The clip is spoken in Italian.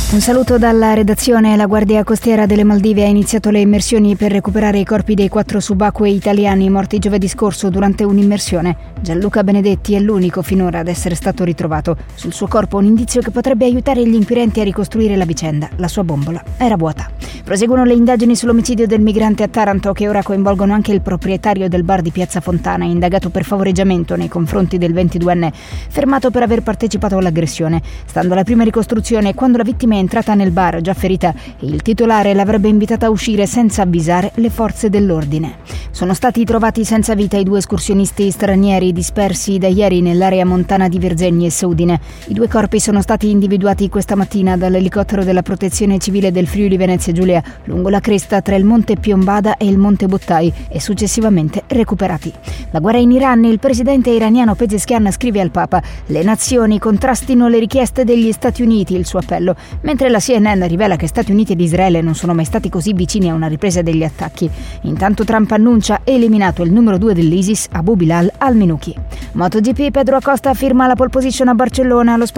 Un saluto dalla redazione. La Guardia Costiera delle Maldive ha iniziato le immersioni per recuperare i corpi dei 4 subacquei italiani morti giovedì scorso durante un'immersione. Gianluca Benedetti è l'unico finora ad essere stato ritrovato. Sul suo corpo un indizio che potrebbe aiutare gli inquirenti a ricostruire la vicenda. La sua bombola era vuota. Proseguono le indagini sull'omicidio del migrante a Taranto, che ora coinvolgono anche il proprietario del bar di Piazza Fontana, indagato per favoreggiamento nei confronti del 22enne, fermato per aver partecipato all'aggressione. Stando alla prima ricostruzione, quando la vittima è entrata nel bar già ferita, il titolare l'avrebbe invitata a uscire senza avvisare le forze dell'ordine. Sono stati trovati senza vita i 2 escursionisti stranieri dispersi da ieri nell'area montana di Vergegnes e Udine. I 2 corpi sono stati individuati questa mattina dall'elicottero della Protezione Civile del Friuli Venezia Giulia lungo la cresta tra il Monte Piombada e il Monte Bottai e successivamente recuperati. La guerra in Iran. Il presidente iraniano Pezeshkian scrive al Papa: le nazioni contrastino le richieste degli Stati Uniti, il suo appello, mentre la CNN rivela che Stati Uniti ed Israele non sono mai stati così vicini a una ripresa degli attacchi. Intanto Trump annuncia eliminato il numero 2 dell'ISIS, Abu Bilal al-Minuki. MotoGP. Pedro Acosta firma la pole position a Barcellona. Lo